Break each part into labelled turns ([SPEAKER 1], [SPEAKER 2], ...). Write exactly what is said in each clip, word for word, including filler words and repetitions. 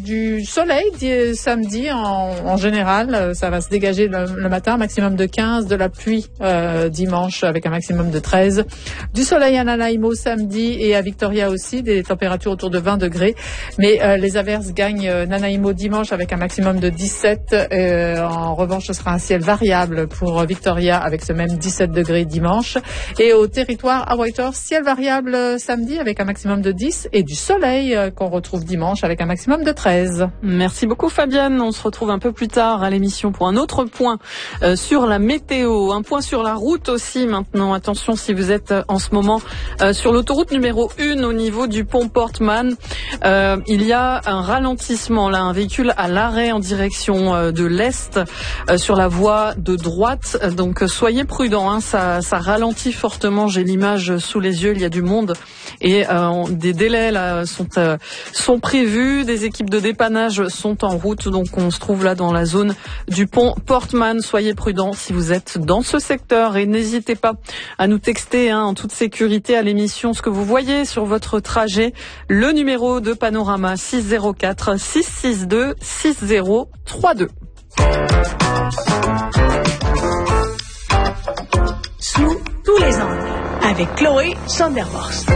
[SPEAKER 1] du soleil samedi en, en général. Ça va se dégager le, le matin, maximum de quinze. De la pluie euh, dimanche avec un maximum de treize. Du soleil à Nanaimo samedi et à Victoria aussi. Des températures autour de vingt degrés. Mais euh, les averses gagnent euh, Nanaimo dimanche avec un maximum de dix-sept. Euh, en revanche, ce sera un ciel variable pour Victoria avec ce même dix-sept degrés dimanche. Et au territoire à Whitehorse, ciel variable euh, samedi avec un maximum de dix et du soleil euh, qu'on retrouve dimanche avec un maximum de treize.
[SPEAKER 2] Merci beaucoup Fabienne. On se retrouve un peu plus tard à l'émission pour un autre point euh, sur la météo. Un point sur la route aussi maintenant. Attention si vous êtes euh, en ce moment euh, sur l'autoroute numéro un au niveau du pont Portman. Euh, il y a un ralentissement là, un véhicule à l'arrêt en direction euh, de l'Est euh, sur la voie de droite. Donc euh, soyez prudents, hein, ça, ça ralentit fortement. J'ai l'image sous les yeux, il y a du monde et euh, des délais là sont euh, sont prévus. Des équipes de dépannage sont en route. Donc on se trouve là dans la zone du pont Portman. Soyez prudents si vous êtes dans ce secteur et n'hésitez pas à nous texter hein, en toute sécurité à l'émission ce que vous voyez sur votre trajet. Le numéro de Panorama six zéro quatre six six deux six zéro trois deux.
[SPEAKER 3] Sous tous les angles, avec Chloé Sonderborst.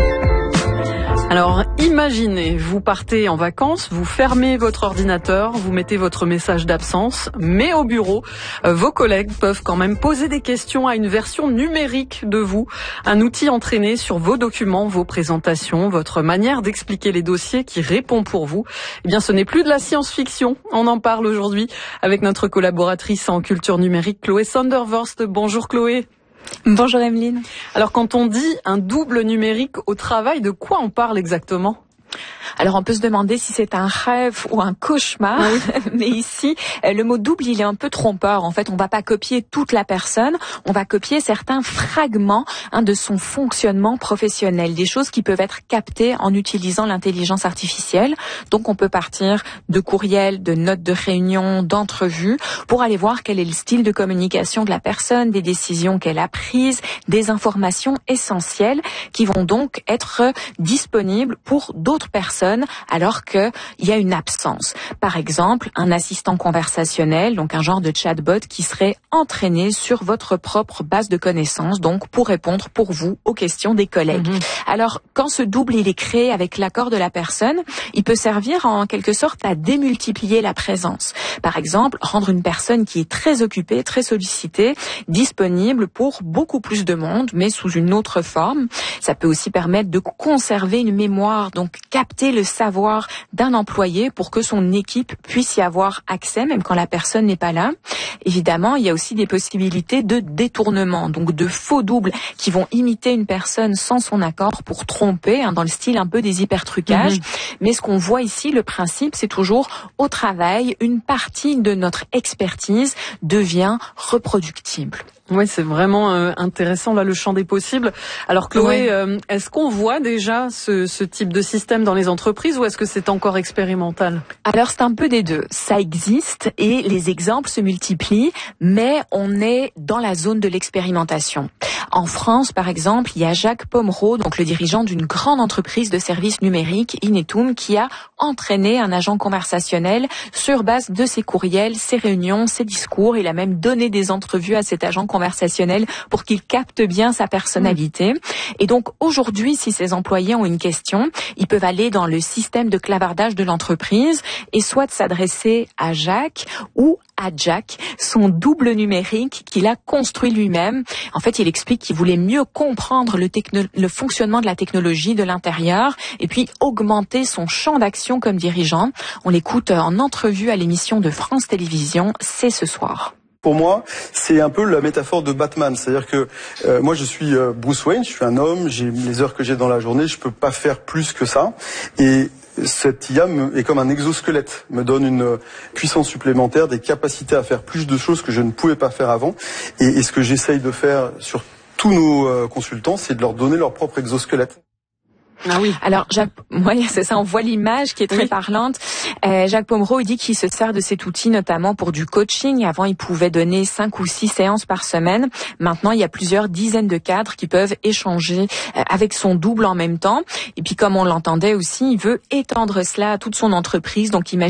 [SPEAKER 2] Alors, imaginez, vous partez en vacances, vous fermez votre ordinateur, vous mettez votre message d'absence, mais au bureau, euh, vos collègues peuvent quand même poser des questions à une version numérique de vous, un outil entraîné sur vos documents, vos présentations, votre manière d'expliquer les dossiers qui répond pour vous. Eh bien, ce n'est plus de la science-fiction. On en parle aujourd'hui avec notre collaboratrice en culture numérique, Chloé Sonderborst. Bonjour Chloé.
[SPEAKER 4] Bonjour Emeline.
[SPEAKER 2] Alors quand on dit un double numérique au travail, de quoi on parle exactement ?
[SPEAKER 4] Alors on peut se demander si c'est un rêve ou un cauchemar, ah oui. Mais ici le mot double il est un peu trompeur. En fait, on va pas copier toute la personne, on va copier certains fragments hein, de son fonctionnement professionnel, des choses qui peuvent être captées en utilisant l'intelligence artificielle. Donc on peut partir de courriels, de notes de réunion, d'entrevues pour aller voir quel est le style de communication de la personne, des décisions qu'elle a prises, des informations essentielles qui vont donc être disponibles pour d'autres personnes alors qu'il y a une absence. Par exemple, un assistant conversationnel, donc un genre de chatbot qui serait entraîné sur votre propre base de connaissances, donc pour répondre pour vous aux questions des collègues. Mmh. Alors, quand ce double il est créé avec l'accord de la personne, il peut servir en quelque sorte à démultiplier la présence. Par exemple, rendre une personne qui est très occupée, très sollicitée, disponible pour beaucoup plus de monde, mais sous une autre forme. Ça peut aussi permettre de conserver une mémoire, donc capter le savoir d'un employé pour que son équipe puisse y avoir accès, même quand la personne n'est pas là. Évidemment, il y a aussi des possibilités de détournement, donc de faux doubles qui vont imiter une personne sans son accord pour tromper, hein, dans le style un peu des hypertrucages. Mmh. Mais ce qu'on voit ici, le principe, c'est toujours au travail, une partie de notre expertise devient reproductible.
[SPEAKER 2] Oui, c'est vraiment euh, intéressant là le champ des possibles. Alors Chloé, ouais. euh, est-ce qu'on voit déjà ce, ce type de système dans les entreprises ou est-ce que c'est encore expérimental ?
[SPEAKER 4] Alors c'est un peu des deux. Ça existe et les exemples se multiplient, mais on est dans la zone de l'expérimentation. En France, par exemple, il y a Jacques Pomereau, donc le dirigeant d'une grande entreprise de services numériques, Inetum, qui a entraîné un agent conversationnel sur base de ses courriels, ses réunions, ses discours. Il a même donné des entrevues à cet agent conversationnel pour qu'il capte bien sa personnalité. Mmh. Et donc aujourd'hui, si ces employés ont une question, ils peuvent aller dans le système de clavardage de l'entreprise et soit s'adresser à Jacques ou à Jack, son double numérique qu'il a construit lui-même. En fait, il explique qu'il voulait mieux comprendre le, techno- le fonctionnement de la technologie de l'intérieur et puis augmenter son champ d'action comme dirigeant. On l'écoute en entrevue à l'émission de France Télévisions, c'est ce soir.
[SPEAKER 5] Pour moi, c'est un peu la métaphore de Batman, c'est-à-dire que euh, moi je suis euh, Bruce Wayne, je suis un homme, j'ai les heures que j'ai dans la journée, je peux pas faire plus que ça. Et cette I A me, est comme un exosquelette, me donne une puissance supplémentaire, des capacités à faire plus de choses que je ne pouvais pas faire avant. Et, et ce que j'essaye de faire sur tous nos euh, consultants, c'est de leur donner leur propre exosquelette.
[SPEAKER 4] Ah oui. Alors, Jacques, ouais, c'est ça, on voit l'image qui est très oui. parlante. Euh, Jacques Pomereau, il dit qu'il se sert de cet outil notamment pour du coaching. Avant, il pouvait donner cinq ou six séances par semaine. Maintenant, il y a plusieurs dizaines de cadres qui peuvent échanger avec son double en même temps. Et puis, comme on l'entendait aussi, il veut étendre cela à toute son entreprise. Donc, imagine